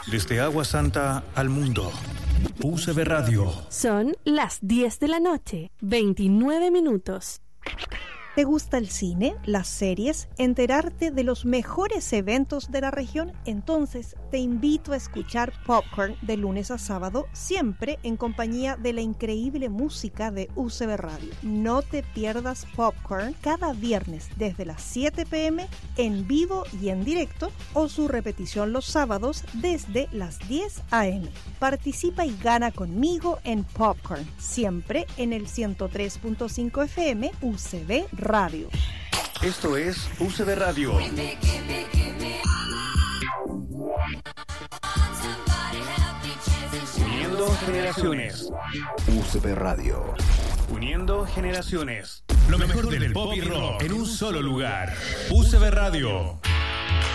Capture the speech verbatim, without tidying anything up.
Desde Agua Santa al mundo. U C B Radio. Son las diez de la noche, veintinueve minutos. ¿Te gusta el cine, las series, enterarte de los mejores eventos de la región? Entonces te invito a escuchar Popcorn de lunes a sábado, siempre en compañía de la increíble música de U C B Radio. No te pierdas Popcorn cada viernes desde las siete pe eme en vivo y en directo, o su repetición los sábados desde las diez a eme. Participa y gana conmigo en Popcorn, siempre en el ciento tres punto cinco efe eme U C B Radio. Esto es U C B Radio. Uniendo generaciones. U C B Radio. Uniendo generaciones. Lo mejor del pop y rock en un solo lugar. U C B Radio.